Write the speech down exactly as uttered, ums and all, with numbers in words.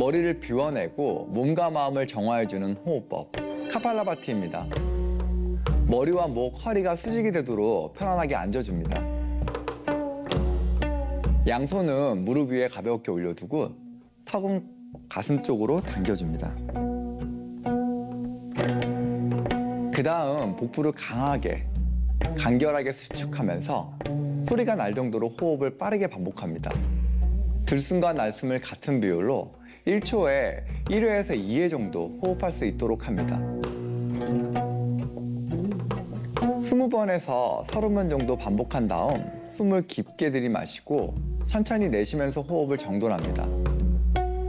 머리를 비워내고 몸과 마음을 정화해주는 호흡법, 카팔라바티입니다. 머리와 목, 허리가 수직이 되도록 편안하게 앉아줍니다. 양손은 무릎 위에 가볍게 올려두고 턱은 가슴 쪽으로 당겨줍니다. 그 다음 복부를 강하게, 간결하게 수축하면서 소리가 날 정도로 호흡을 빠르게 반복합니다. 들숨과 날숨을 같은 비율로 일 초에 일 회에서 이 회 정도 호흡할 수 있도록 합니다. 이십 번에서 삼십 번 정도 반복한 다음 숨을 깊게 들이마시고 천천히 내쉬면서 호흡을 정돈합니다.